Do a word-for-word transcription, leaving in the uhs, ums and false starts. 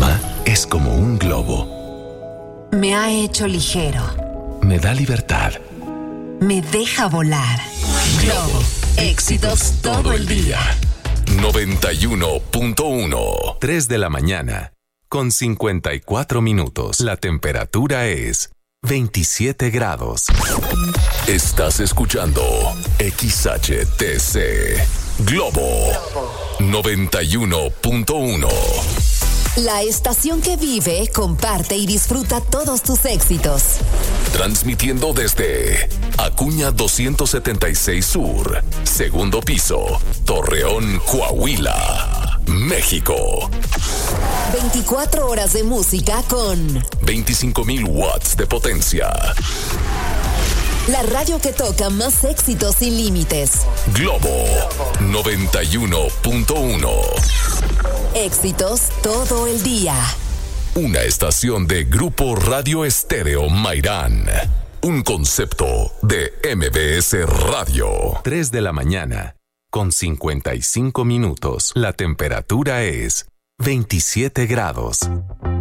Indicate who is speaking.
Speaker 1: Mamá es como un globo.
Speaker 2: Me ha hecho ligero.
Speaker 1: Me da libertad.
Speaker 2: Me deja volar. Globo. Éxitos todo el día.
Speaker 1: noventa y uno punto uno. tres de la mañana, con cincuenta y cuatro minutos. La temperatura es veintisiete grados. Estás escuchando X H T C Globo noventa y uno punto uno.
Speaker 3: La estación que vive, comparte y disfruta todos tus éxitos.
Speaker 1: Transmitiendo desde Acuña doscientos setenta y seis Sur, segundo piso, Torreón, Coahuila, México.
Speaker 3: veinticuatro horas de música con
Speaker 1: veinticinco mil watts de potencia.
Speaker 3: La radio que toca más éxitos sin límites.
Speaker 1: Globo noventa y uno punto uno.
Speaker 3: Éxitos todo el día.
Speaker 1: Una estación de Grupo Radio Estéreo Mairán. Un concepto de M B S Radio. tres de la mañana, con cincuenta y cinco minutos. La temperatura es veintisiete grados.